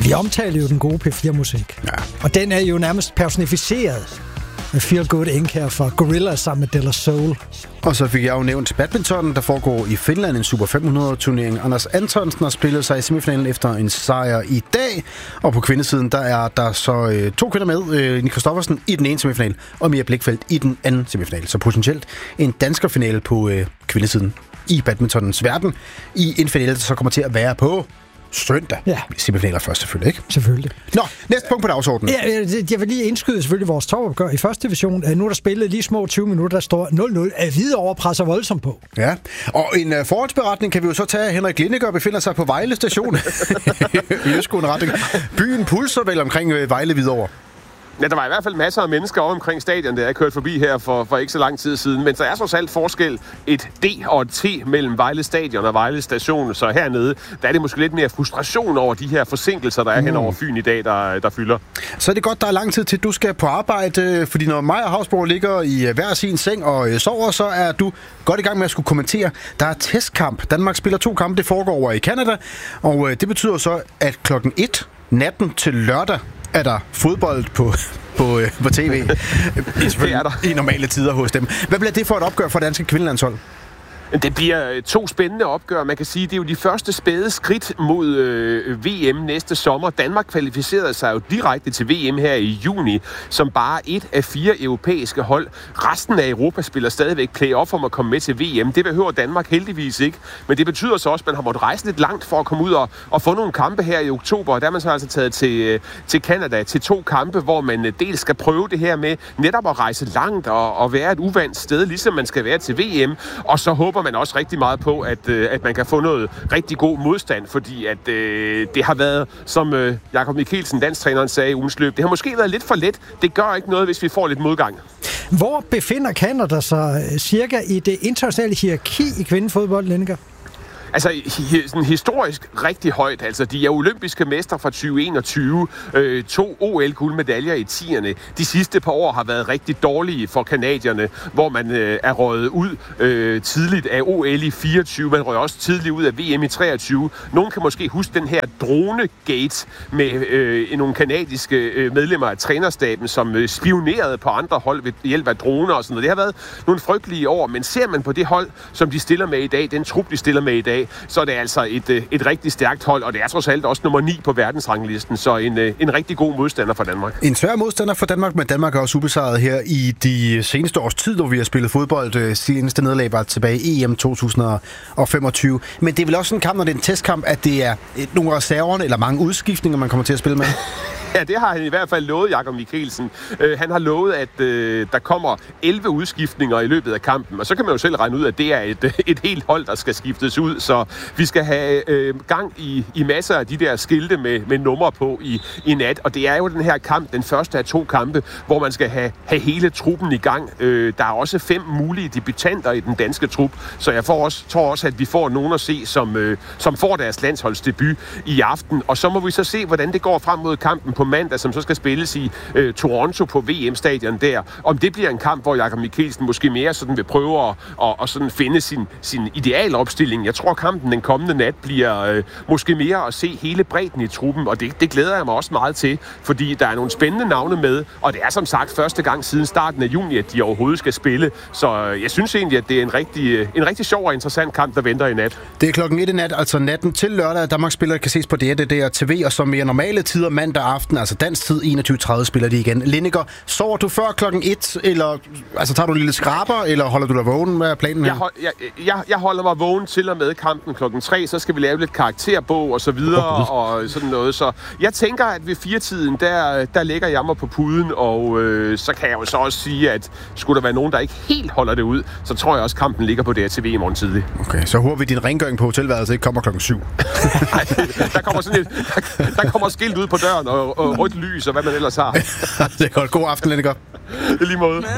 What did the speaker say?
vi omtaler jo den gode P4-musik. Ja. Og den er jo nærmest personificeret med Feel Good Inc. her fra Gorillaz sammen med De La Soul. Og så fik jeg jo nævnt badminton, der foregår i Finland, en Super 500-turnering. Anders Antonsen har spillet sig i semifinalen efter en sejr i dag. Og på kvindesiden, der er der så 2 kvinder med. Nick Kristoffersen i den ene semifinal, og Mia Blichfeldt i den anden semifinal. Så potentielt en danskerfinale på kvindesiden i badmintonens verden. I en finale, der så kommer til at være på søndag. Ja. Semifinaler først selvfølgelig, ikke? Selvfølgelig. Nå, næste punkt på dagsordenen. Ja, jeg vil lige indskyde selvfølgelig vores topopgør i første division. Nu er der spillet lige små 20 minutter, der står 0-0. Hvidovre presser voldsomt på. Ja, og en forholdsberetning kan vi jo så tage. Henrik Lindegaard befinder sig på Vejle Station. I østgående retning. Byen pulser vel omkring Vejle Hvidovre. Ja, der var i hvert fald masser af mennesker over omkring stadion, der jeg kørte forbi her for ikke så lang tid siden. Men der er trods alt forskel et D og et T mellem Vejle Stadion og Vejle Station. Så hernede, der er det måske lidt mere frustration over de her forsinkelser, der er hen over Fyn i dag, der fylder. Så er det godt, der er lang tid til, du skal på arbejde. Fordi når mig og Havsborg ligger i hver sin seng og sover, så er du godt i gang med at skulle kommentere. Der er testkamp. Danmark spiller 2 kampe. Det foregår over i Canada. Og det betyder så, at klokken 1 natten til lørdag er der fodbold på tv. Det er der. I normale tider hos dem. Hvad bliver det for et opgør for danske kvindelandshold? Det bliver 2 spændende opgør. Man kan sige, det er jo de første spæde skridt mod VM næste sommer. Danmark kvalificerede sig jo direkte til VM her i juni, som bare 1 af 4 europæiske hold. Resten af Europa spiller stadigvæk play-off om at komme med til VM. Det behøver Danmark heldigvis ikke. Men det betyder så også, at man har måttet rejse lidt langt for at komme ud og få nogle kampe her i oktober. Der er man så altså taget til Canada til 2 kampe, hvor man dels skal prøve det her med netop at rejse langt og være et uvandt sted, ligesom man skal være til VM. Og så håber man også rigtig meget på, at man kan få noget rigtig god modstand, fordi at det har været, som Jakob Mikkelsen, landstræneren, sagde i ugens løb, det har måske været lidt for let. Det gør ikke noget, hvis vi får lidt modgang. Hvor befinder Canada sig cirka i det internationale hierarki i kvindefodbold, Lindegaard? Altså, sådan historisk rigtig højt. Altså, de er olympiske mestre fra 2021. 2 OL-guldmedaljer i 10'erne. De sidste par år har været rigtig dårlige for canadierne, hvor man er røget ud tidligt af OL i 24. Man røg også tidligt ud af VM i 23. Nogen kan måske huske den her drone-gate med nogle kanadiske medlemmer af trænerstaben, som spionerede på andre hold ved hjælp af droner og sådan noget. Det har været nogle frygtelige år, men ser man på det hold, som de stiller med i dag, den trup, de stiller med i dag, så er det altså et rigtig stærkt hold, og det er trods alt også nummer 9 på verdensranglisten, så en rigtig god modstander for Danmark. En svær modstander for Danmark, men Danmark er også ubesejret her i de seneste års tid, hvor vi har spillet fodbold. Seneste nederlag var tilbage i EM 2025. Men det er vel også en kamp, når det er en testkamp, at det er nogle reserverne eller mange udskiftninger, man kommer til at spille med? Ja, det har han i hvert fald lovet, Jakob Mikkelsen. Han har lovet, at der kommer 11 udskiftninger i løbet af kampen, og så kan man jo selv regne ud, at det er et helt hold, der skal skiftes ud. Så vi skal have gang i masser af de der skilte med numre på i nat, og det er jo den her kamp, den første af 2 kampe, hvor man skal have hele truppen i gang. Der er også 5 mulige debutanter i den danske trup, så jeg tror også, at vi får nogen at se, som får deres landsholdsdebut i aften, og så må vi så se, hvordan det går frem mod kampen på mandag, som så skal spilles i Toronto på VM-stadion der. Om det bliver en kamp, hvor Jakob Mikkelsen måske mere sådan vil prøve at sådan finde sin idealopstilling. Jeg tror, kampen den kommende nat bliver måske mere at se hele bredden i truppen, og det glæder jeg mig også meget til, fordi der er nogle spændende navne med, og det er som sagt første gang siden starten af juni, at de overhovedet skal spille. Så jeg synes egentlig, at det er en rigtig sjov og interessant kamp, der venter i nat. Det er klokken 1 i nat, altså natten til lørdag. Danmark spiller kan ses på DR TV, og som mere normale tider mandag aften, altså dansk tid 21:30 spiller de igen. Lindegaard, sover du før klokken 1, eller altså tager du en lille skraber, eller holder du dig vågen? Hvad er planen her? Jeg holder mig vågen til og med kampen klokken 3, så skal vi lave lidt karakterbog og så videre, og sådan noget. Så jeg tænker, at ved 4-tiden, der lægger jeg mig på puden, og så kan jeg jo så også sige, at skulle der være nogen, der ikke helt holder det ud, så tror jeg også, kampen ligger på DRTV i morgen tidlig. Okay, så håber vi, din rengøring på hotelværelset ikke kommer klokken 7. Nej, der kommer skilt ud på døren, og rødt lys, og hvad man ellers har. Det er godt. God aften, Lindegaard. I lige måde.